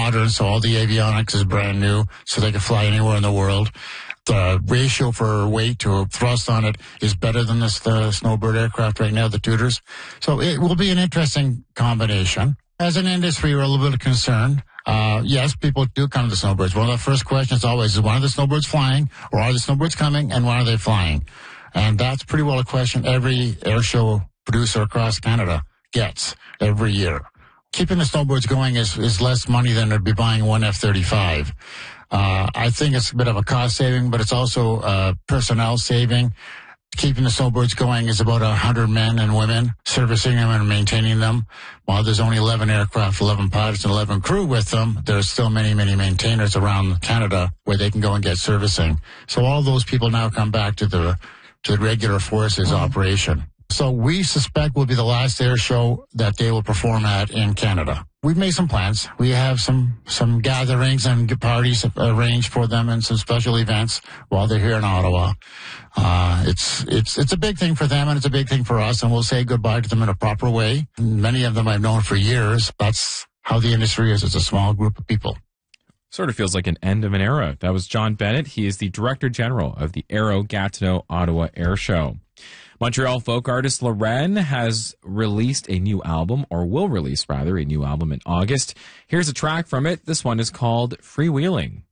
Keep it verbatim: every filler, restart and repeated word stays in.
modern, so all the avionics is brand new, so they can fly anywhere in the world. The ratio for weight to thrust on it is better than this, the Snowbird aircraft right now, the Tudors. So it will be an interesting combination. As an industry, we're a little bit concerned. Uh, yes, people do come to snowbirds. One of the first questions always is, when are the snowbirds flying? Or are the snowbirds coming? And when are they flying? And that's pretty well a question every air show producer across Canada gets every year. Keeping the snowbirds going is, is less money than they'd be buying one F thirty-five. Uh, I think it's a bit of a cost saving, but it's also uh personnel saving. Keeping the snowbirds going is about one hundred men and women servicing them and maintaining them. While there's only eleven aircraft, eleven pilots, and eleven crew with them, there's still many, many maintainers around Canada where they can go and get servicing. So all those people now come back to the to the regular forces mm-hmm. operation. So we suspect will be the last air show that they will perform at in Canada. We've made some plans. We have some, some gatherings and parties arranged for them and some special events while they're here in Ottawa. Uh, it's, it's, it's a big thing for them and it's a big thing for us, and we'll say goodbye to them in a proper way. Many of them I've known for years. That's how the industry is. It's a small group of people. Sort of feels like an end of an era. That was John Bennett. He is the Director General of the Aero Gatineau Ottawa Air Show. Montreal folk artist Loren has released a new album, or will release, rather, a new album in August. Here's a track from it. This one is called Freewheeling.